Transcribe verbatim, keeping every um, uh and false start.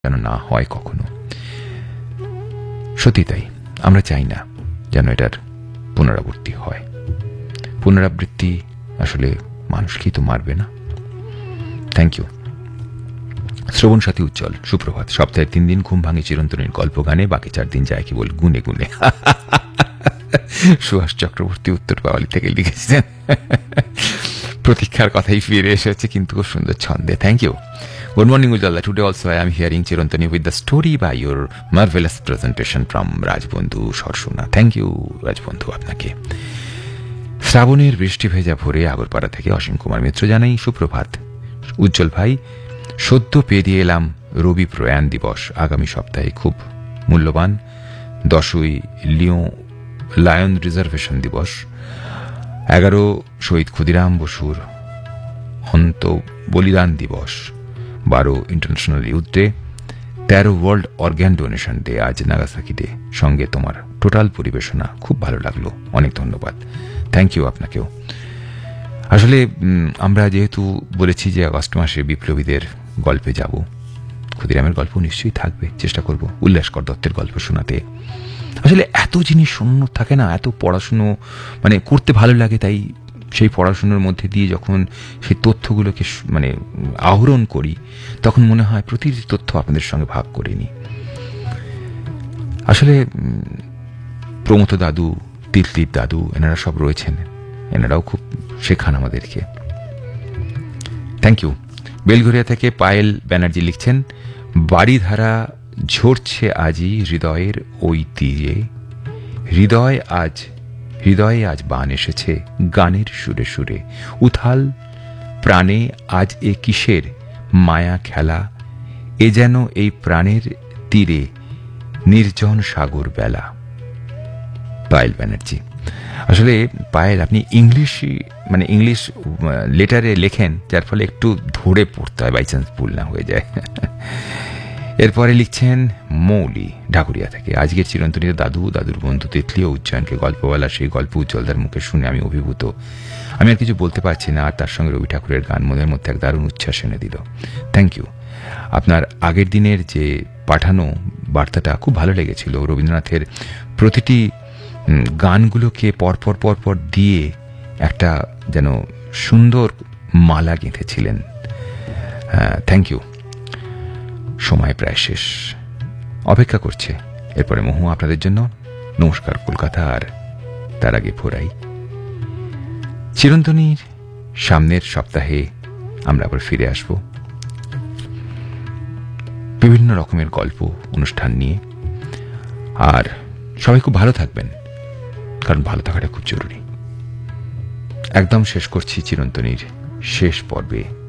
যেন না হয় কখনো। সত্যি তাই, আমরা চাই না যেন এটার পুনরাবৃত্তি হয়। পুনরাবৃত্তি আসলে মানুষকেই তো মারবে না। Thank you. শ্রবণ সাথী উজ্জ্বল, সুপ্রভাত। সপ্তাহে তিন দিন ঘুম ভাঙে চিরন্তনীর গল্প গানে, বাকি চার দিন যায় কি বল গুনে গুনে। সুহাস চক্রবর্তী উত্তর পাওয়ালি থেকে লিখেছেন। প্রতীক্ষার কথাই ফিরে এসেছে, কিন্তু খুব সুন্দর ছন্দে। Thank you. Good morning, Ujjwala. Today also I am hearing Chirantani with the story by your marvelous presentation from Rajbandhu Sharshuna. Thank you, Rajbandhu, আপনাকে। শ্রাবণের বৃষ্টি ভেজা ভোরে আগরপাড়া থেকে অসীম কুমার মিত্র জানাই সুপ্রভাত। উজ্জ্বল ভাই, সদ্য পেয়ে দিয়ে এলাম রবি প্রয়াণ দিবস। আগামী সপ্তাহে খুব মূল্যবান দশই লিও লায়ন রিজার্ভেশন দিবস, এগারো শহীদ ক্ষুদিরাম বসুর অন্ত বলিদান দিবস, বারো ইন্টারন্যাশনাল ইউথ ডে, তেরো ওয়ার্ল্ড অর্গ্যান ডোনেশন ডে, আজ নাগাসাকি ডে। সঙ্গে তোমার টোটাল পরিবেশনা খুব ভালো লাগলো, অনেক ধন্যবাদ। থ্যাংক ইউ আপনাকেও। আসলে আমরা যেহেতু বলেছি যে আগস্ট মাসে বিপ্লবীদের গল্পে যাব, ক্ষুদিরামের গল্প নিশ্চয়ই থাকবে, চেষ্টা করব উল্লাসকর দত্তের গল্প শোনাতে। আসলে এত জিনিস শূন্য থাকে না, এত পড়াশুনো মানে করতে ভালো লাগে, তাই সেই পড়াশুনোর মধ্যে দিয়ে যখন সেই তথ্যগুলোকে মানে আহরণ করি, তখন মনে হয় প্রতিটি তথ্য আপনাদের সঙ্গে ভাগ করে নিই। আসলে প্রমথ দাদু, তিতলির দাদু, এনারা সব রয়েছেন, এনারাও খুব শেখান আমাদেরকে। Thank you. বেলঘরিয়া থেকে পায়েল ব্যানার্জি লিখছেন, বাড়িধারা ঝরছে আজই হৃদয়ের ওই তীরে, হৃদয় আজ হৃদয়ে আজ বান এসেছে গানের সুরে সুরে, উথাল প্রাণে আজ এ কিসের মায়া খেলা, এ যেন এই প্রাণের তীরে নির্জন সাগর বেলা। পায়েল ব্যানার্জি, আসলে পায়েল আপনি ইংলিশ মানে ইংলিশ লেটারে লেখেন, যার ফলে একটু ধরে পড়তে হয়, বাই চান্স ভুল না হয়ে যায়। এরপরে লিখছেন মৌলি ঢাকুরিয়া থেকে, আজকের চিরন্তনীতে দাদু, দাদুর বন্ধু তিতলি ও উজ্জয়নকে গল্প বলা, সেই গল্প উজ্জ্বলদার মুখে শুনে আমি অভিভূত। আমি আর কিছু বলতে পারছি না, আর তার সঙ্গে রবি ঠাকুরের গান মনের মধ্যে এক দারুণ উচ্ছ্বাস এনে দিল। Thank you. আপনার আগের দিনের যে পাঠানো বার্তাটা খুব ভালো লেগেছিল, রবীন্দ্রনাথের প্রতিটি গানগুলোকে পরপর পরপর দিয়ে একটা যেন সুন্দর মালা গেঁথেছিলেন। Thank you. সময় প্রায় শেষ, অপেক্ষা করছে এরপরে মহু আপনাদের জন্য। নমস্কার কলকাতা, আর তার আগে ফোরাই চিরন্তনীর সামনের সপ্তাহে আমরা আবার ফিরে আসব বিভিন্ন রকমের গল্প অনুষ্ঠান নিয়ে। আর সবাই খুব ভালো থাকবেন, কারণ ভালো থাকাটা খুব জরুরি। একদম শেষ করছি চিরন্তনীর শেষ পর্বে